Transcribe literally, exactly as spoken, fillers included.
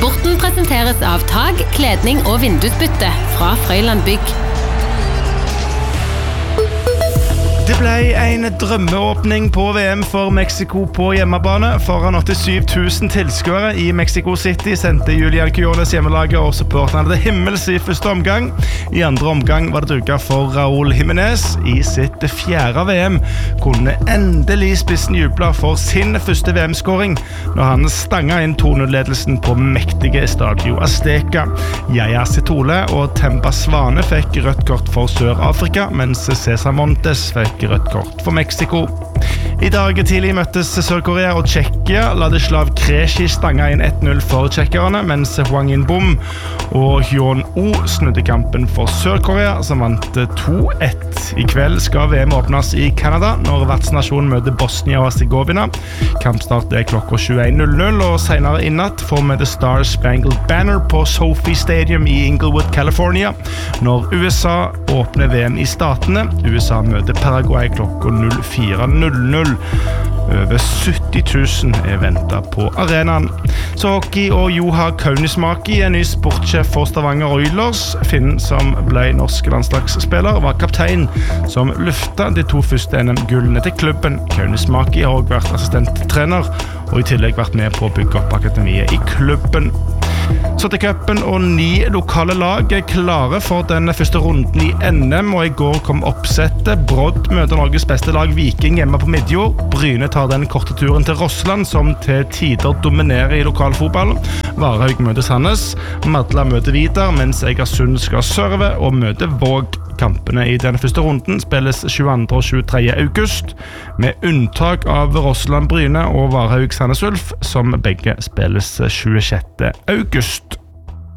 Sporten presenteres av tag, kledning og vindusbytte fra Frøyland Bygg. Det ble en drømmeåpning på V M for Mexico på hjemmebane. Foran åttisyv tusen tilskuere i Mexico City sendte Julian Quiñones hjemmelaget og supporterne det himmels i første omgang. I andre omgang var det duket for Raúl Jiménez. I sitt fjerde V M kunne endelig spissen juble for sin første V M-skåring når han stanget inn to null-ledelsen på mektige Estadio Azteca. Yaya Sitole og Temba Svane fikk rødt kort for Sør-Afrika, mens Cesar Montes fikk rødt kort for Mexico. I dag tidlig møttes Sør-Korea og Tsjekkia. Ladislav Krejci stanga inn ett null for tsjekkerne, mens Hwang In-bom og Hyun-Oh snudde kampen for Sør-Korea, som vant to ett. I kveld skal V M åpnes i Canada når vertsnasjonen møter Bosnia og Herzegovina. Kampstart er klokka tjueen null null, og senere i natt får vi The Star Spangled Banner på Sophie Stadium i Inglewood, California, når U S A åpner V M i statene. U S A møter Paraguay klokka null fire null null. Over sytti tusen er ventet på arenaen. Så hockey og Juha Kaunismäki er ny sportssjef for Stavanger Oilers. Finn, som ble norsk landslagsspiller, var kaptein som løftet de to første N M-gullene til klubben. Kaunismäki har også vært assistenttrener og i tillegg vært med på å bygge opp akademiet i klubben. Så til cupen, og ni lokale lag er klare for den første runden i N M, og i går kom oppsettet. Brodd møter Norges beste lag Viking hjemme på Midjord. Bryne tar den korte turen til Rossland, som til tider dominerer i lokalfotballen. Varhaug møter Sandnes, Madla møter Vidar, mens Egersund skal serve og møter Våg. Kampene i denne første runden spilles tjueandre og tjuetredje august, med unntak av Rossland Bryne og Varhaug Sandnes Ulf, som begge spilles tjuesjette august.